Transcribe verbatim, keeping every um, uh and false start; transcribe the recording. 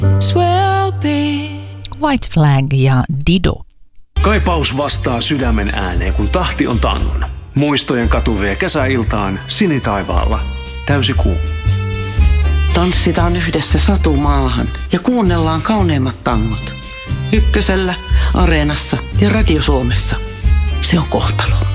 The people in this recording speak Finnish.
White Flag ja Dido. Kaipaus vastaa sydämen ääneen, kun tahti on tangon. Muistojen katu vie kesäiltaan sinitaivaalla. Täysi kuu. Tanssitaan yhdessä satumaahan ja kuunnellaan kauneimmat tangot. Ykkösellä, Areenassa ja Radio Suomessa. Se on kohtalo.